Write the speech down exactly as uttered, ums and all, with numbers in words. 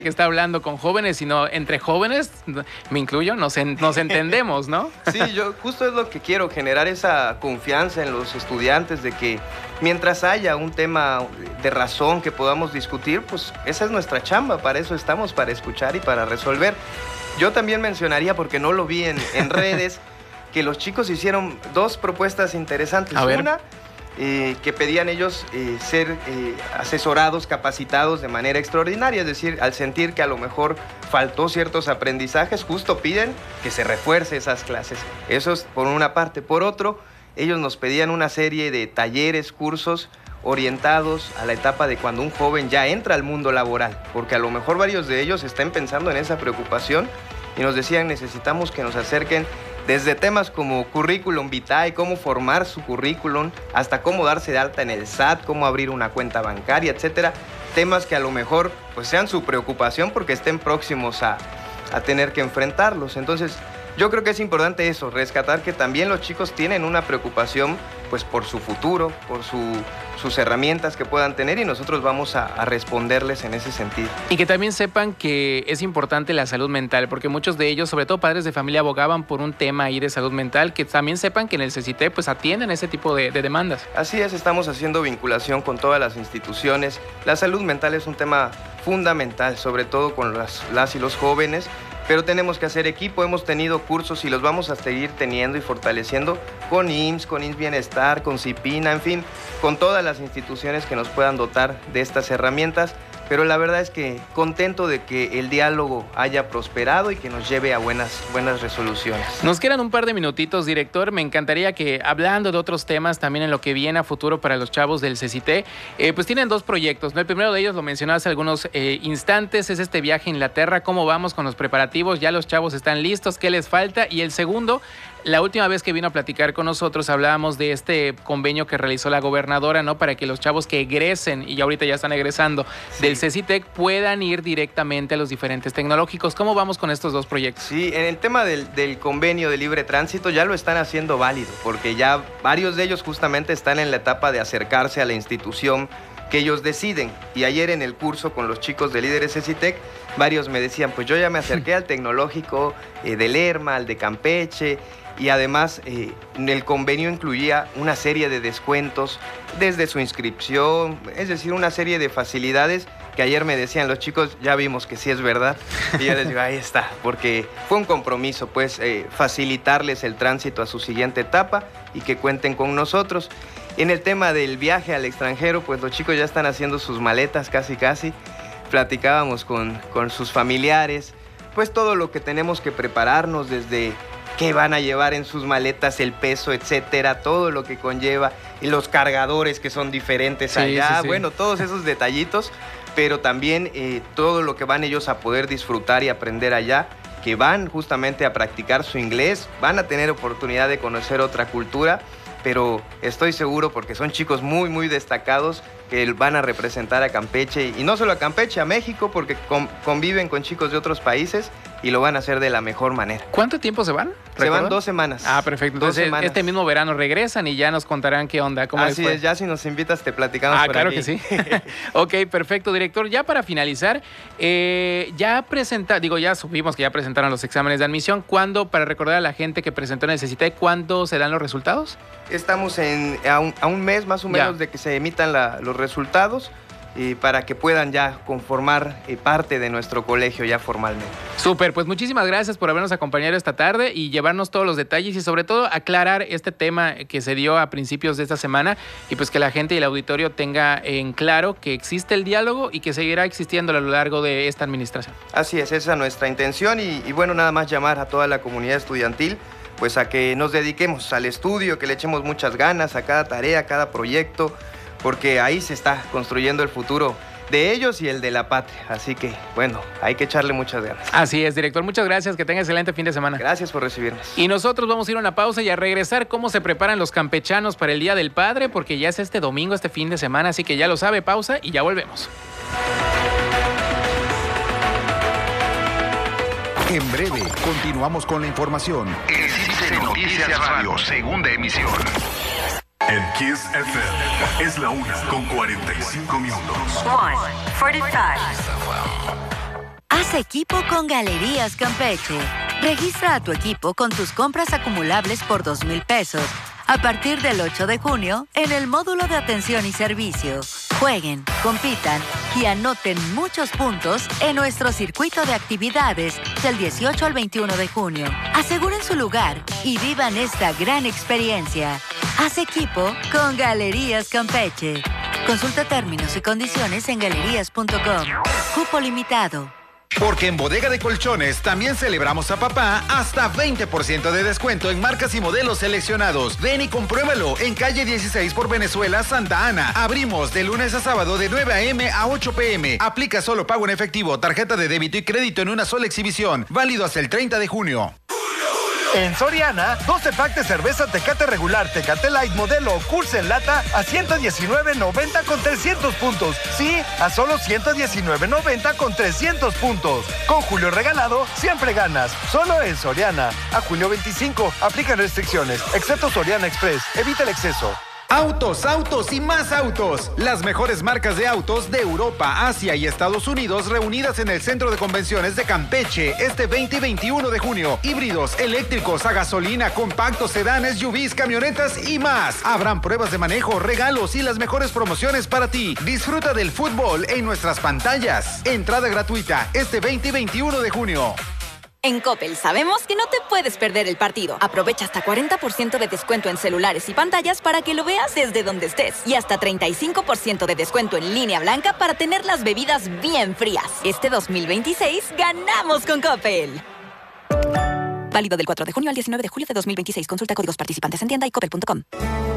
que está hablando con jóvenes, sino entre jóvenes, me incluyo, nos, en, nos entendemos, ¿no? Sí, yo justo es lo que quiero, generar esa confianza en los estudiantes de que mientras haya un tema de razón que podamos discutir, pues esa es nuestra chamba, para eso estamos, para escuchar y para resolver. Yo también mencionaría, porque no lo vi en, en redes, que los chicos hicieron dos propuestas interesantes. A ver. Una, Eh, que pedían ellos eh, ser eh, asesorados, capacitados de manera extraordinaria, es decir, al sentir que a lo mejor faltó ciertos aprendizajes, justo piden que se refuerce esas clases. Eso es por una parte. Por otro, ellos nos pedían una serie de talleres, cursos orientados a la etapa de cuando un joven ya entra al mundo laboral, porque a lo mejor varios de ellos estén pensando en esa preocupación y nos decían, necesitamos que nos acerquen desde temas como currículum vitae, cómo formar su currículum, hasta cómo darse de alta en el S A T, cómo abrir una cuenta bancaria, etcétera. Temas que a lo mejor pues, sean su preocupación porque estén próximos a, a tener que enfrentarlos. Entonces, yo creo que es importante eso, rescatar que también los chicos tienen una preocupación pues, por su futuro, por su, sus herramientas que puedan tener y nosotros vamos a, a responderles en ese sentido. Y que también sepan que es importante la salud mental, porque muchos de ellos, sobre todo padres de familia, abogaban por un tema ahí de salud mental, que también sepan que en el CECITEC pues atienden ese tipo de, de demandas. Así es, estamos haciendo vinculación con todas las instituciones. La salud mental es un tema fundamental, sobre todo con las, las y los jóvenes, pero tenemos que hacer equipo. Hemos tenido cursos y los vamos a seguir teniendo y fortaleciendo con I M S S, con I M S S Bienestar, con CIPINA, en fin, con todas las instituciones que nos puedan dotar de estas herramientas. Pero la verdad es que contento de que el diálogo haya prosperado y que nos lleve a buenas, buenas resoluciones. Nos quedan un par de minutitos, director. Me encantaría que, hablando de otros temas, también en lo que viene a futuro para los chavos del CECITEC, eh, pues tienen dos proyectos, ¿no? El primero de ellos, lo mencionaba hace algunos eh, instantes, es este viaje a Inglaterra. ¿Cómo vamos con los preparativos? ¿Ya los chavos están listos? ¿Qué les falta? Y el segundo, la última vez que vino a platicar con nosotros hablábamos de este convenio que realizó la gobernadora, ¿no? Para que los chavos que egresen, y ahorita ya están egresando, sí, del CECITEC puedan ir directamente a los diferentes tecnológicos. ¿Cómo vamos con estos dos proyectos? Sí, en el tema del, del convenio de libre tránsito ya lo están haciendo válido, porque ya varios de ellos justamente están en la etapa de acercarse a la institución que ellos deciden. Y ayer en el curso con los chicos de líderes CECITEC, varios me decían, pues yo ya me acerqué al tecnológico eh, de Lerma, al de Campeche, y además eh, el convenio incluía una serie de descuentos desde su inscripción, es decir, una serie de facilidades que ayer me decían los chicos, ya vimos que sí es verdad, y yo les digo, ahí está, porque fue un compromiso, pues, eh, facilitarles el tránsito a su siguiente etapa y que cuenten con nosotros. En el tema del viaje al extranjero, pues los chicos ya están haciendo sus maletas casi casi, platicábamos con, con sus familiares, pues todo lo que tenemos que prepararnos desde qué van a llevar en sus maletas, el peso, etcétera, todo lo que conlleva, y los cargadores que son diferentes sí, allá, sí, sí. Bueno, todos esos detallitos, pero también eh, todo lo que van ellos a poder disfrutar y aprender allá, que van justamente a practicar su inglés, van a tener oportunidad de conocer otra cultura, pero estoy seguro porque son chicos muy, muy destacados que van a representar a Campeche, y no solo a Campeche, a México, porque con, conviven con chicos de otros países y lo van a hacer de la mejor manera. ¿Cuánto tiempo se van? Se van dos semanas. Ah, perfecto. Entonces, semanas. Este mismo verano regresan y ya nos contarán qué onda. ¿Cómo Así es, ya si nos invitas te platicamos Ah, por claro aquí. que sí. Ok, perfecto, director. Ya para finalizar, eh, ya presenta, digo, ya supimos que ya presentaron los exámenes de admisión. ¿Cuándo, para recordar a la gente que presentó en el CECITEC, cuándo se dan los resultados? Estamos en, a, un, a un mes más o menos ya. de que se emitan la, los resultados. Y para que puedan ya conformar eh, parte de nuestro colegio ya formalmente. Súper, pues muchísimas gracias por habernos acompañado esta tarde y llevarnos todos los detalles y sobre todo aclarar este tema que se dio a principios de esta semana y pues que la gente y el auditorio tenga en claro que existe el diálogo y que seguirá existiendo a lo largo de esta administración. Así es, esa es nuestra intención y, y bueno, nada más llamar a toda la comunidad estudiantil pues a que nos dediquemos al estudio, que le echemos muchas ganas a cada tarea, a cada proyecto, porque ahí se está construyendo el futuro de ellos y el de la patria. Así que, bueno, hay que echarle muchas ganas. Así es, director. Muchas gracias. Que tenga excelente fin de semana. Gracias por recibirnos. Y nosotros vamos a ir a una pausa y a regresar cómo se preparan los campechanos para el Día del Padre, porque ya es este domingo, este fin de semana, así que ya lo sabe. Pausa y ya volvemos. En breve, continuamos con la información. Existe Noticias Radio, segunda emisión. En Kiss F M es la una con cuarenta y cinco minutos. one forty-five. Haz equipo con Galerías Campeche. Registra a tu equipo con tus compras acumulables por dos mil pesos a partir del ocho de junio en el módulo de atención y servicio. Jueguen, compitan y anoten muchos puntos en nuestro circuito de actividades del dieciocho al veintiuno de junio. Aseguren su lugar y vivan esta gran experiencia. Haz equipo con Galerías Campeche. Consulta términos y condiciones en galerías punto com. Cupo limitado. Porque en Bodega de Colchones también celebramos a papá hasta veinte por ciento de descuento en marcas y modelos seleccionados. Ven y compruébalo en calle dieciséis por Venezuela, Santa Ana. Abrimos de lunes a sábado de nueve a eme a ocho pe eme. Aplica solo pago en efectivo, tarjeta de débito y crédito en una sola exhibición. Válido hasta el treinta de junio. En Soriana, doce pack de cerveza Tecate regular, Tecate Light modelo Curse en lata a ciento diecinueve noventa con trescientos puntos. Sí, a solo ciento diecinueve noventa con trescientos puntos. Con Julio regalado, siempre ganas. Solo en Soriana. A julio veinticinco, aplican restricciones, excepto Soriana Express. Evita el exceso. Autos, autos y más autos. Las mejores marcas de autos de Europa, Asia y Estados Unidos reunidas en el Centro de Convenciones de Campeche este veinte y veintiuno de junio. Híbridos, eléctricos, a gasolina, compactos, sedanes, S U Vs, camionetas y más. Habrán pruebas de manejo, regalos y las mejores promociones para ti. Disfruta del fútbol en nuestras pantallas. Entrada gratuita este veinte y veintiuno de junio. En Coppel sabemos que no te puedes perder el partido. Aprovecha hasta cuarenta por ciento de descuento en celulares y pantallas para que lo veas desde donde estés. Y hasta treinta y cinco por ciento de descuento en línea blanca para tener las bebidas bien frías. Este dos mil veintiséis ganamos con Coppel. Válido del cuatro de junio al diecinueve de julio de dos mil veintiséis. Consulta códigos participantes en tienda y coppel punto com.